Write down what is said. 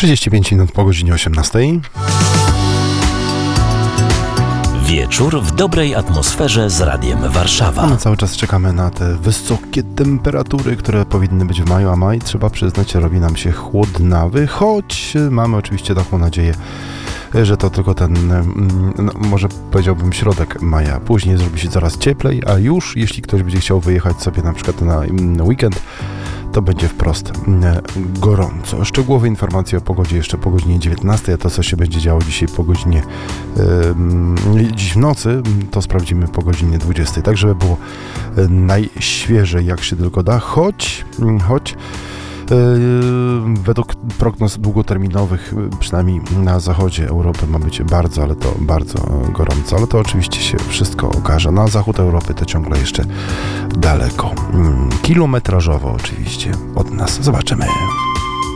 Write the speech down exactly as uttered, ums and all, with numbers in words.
trzydzieści pięć minut po godzinie osiemnastej. Wieczór w dobrej atmosferze z Radiem Warszawa. A my cały czas czekamy na te wysokie temperatury, które powinny być w maju, a maj, trzeba przyznać, robi nam się chłodnawy, choć mamy oczywiście taką nadzieję, że to tylko ten, no, może powiedziałbym środek maja. Później zrobi się coraz cieplej, a już jeśli ktoś będzie chciał wyjechać sobie na przykład na weekend, to będzie wprost gorąco. Szczegółowe informacje o pogodzie jeszcze po godzinie dziewiętnastej, a to, co się będzie działo dzisiaj po godzinie yy, dziś w nocy, to sprawdzimy po godzinie dwudziestej. Tak, żeby było najświeżej, jak się tylko da, choć, choć Yy, według prognoz długoterminowych, przynajmniej na zachodzie Europy, ma być bardzo, ale to bardzo gorąco, ale to oczywiście się wszystko okaże. Na zachód Europy to ciągle jeszcze daleko. Kilometrażowo oczywiście od nas. Zobaczymy.